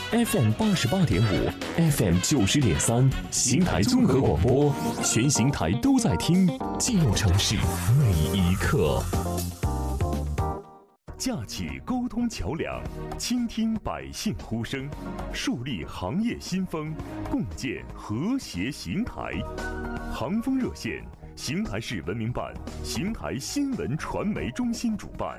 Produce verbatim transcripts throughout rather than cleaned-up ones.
F M 八十八点五 ，F M 九十点三，邢台综合广播，全邢台都在听，记录城市每一刻。架起沟通桥梁，倾听百姓呼声，树立行业新风，共建和谐邢台。航风热线，邢台市文明办、邢台新闻传媒中心主办。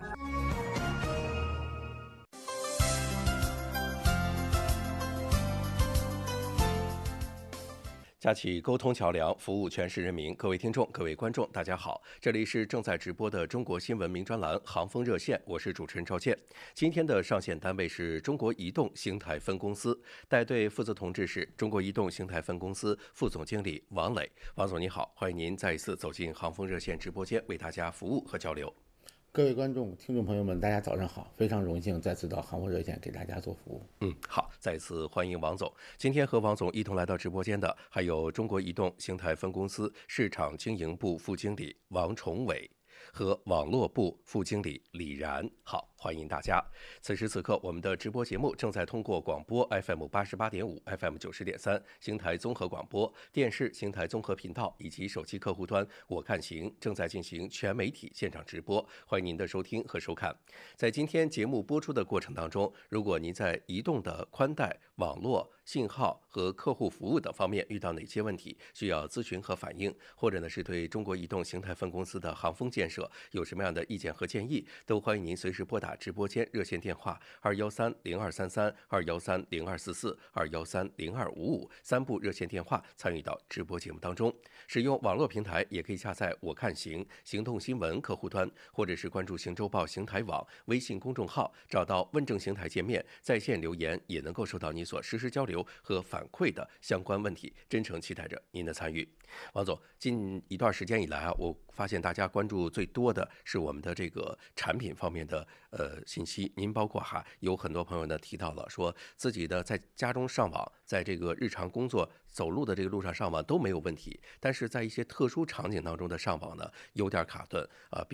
架起沟通桥梁，服务全市人民。各位听众、各位观众，大家好，这里是正在直播的中国新闻名专栏《航风热线》，我是主持人赵健。今天的上线单位是中国移动邢台分公司，带队负责同志是中国移动邢台分公司副总经理王磊。王总你好，欢迎您再一次走进航风热线直播间，为大家服务和交流。 各位观众、听众朋友们，大家早上好！非常荣幸再次到航风热线给大家做服务。 嗯，好，再次欢迎王总。今天和王总一同来到直播间的，还有中国移动邢台分公司市场经营部副经理王崇伟和网络部副经理李然。好，欢迎大家。此时此刻，我们的直播节目正在通过广播 F M 八十八点五、F M 九十点三、邢台综合广播电视邢台综合频道以及手机客户端我看行正在进行全媒体现场直播，欢迎您的收听和收看。在今天节目播出的过程当中，如果您在移动的宽带、网络、信号和客户服务等方面遇到哪些问题需要咨询和反映，或者呢是对中国移动邢台分公司的航风建设有什么样的意见和建议，都欢迎您随时拨打直播间热线电话二幺三零二三三、二幺三零二四四、二幺三零二五五三部热线电话参与到直播节目当中。使用网络平台也可以下载我看行行动新闻客户端，或者是关注行周报邢台网微信公众号，找到问政邢台界面在线留言，也能够收到你所实时交流和反馈的相关问题，真诚期待着您的参与。王总，近一段时间以来啊，我发现大家关注最多的是我们的这个产品方面的呃信息。您包括哈有很多朋友呢提到了说自己的在家中上网，在这个日常工作走路的这个路上上网都没有问题，但是在一些特殊场景当中的上网呢有点卡顿啊、呃。